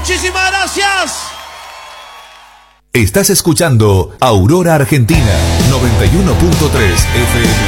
Muchísimas gracias. Estás escuchando Aurora Argentina 91.3 FM.